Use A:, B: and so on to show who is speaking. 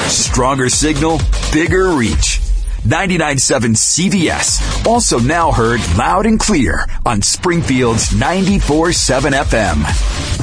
A: Stronger signal, bigger reach. 99.7 CVS, also now heard loud and clear on Springfield's 94.7 FM.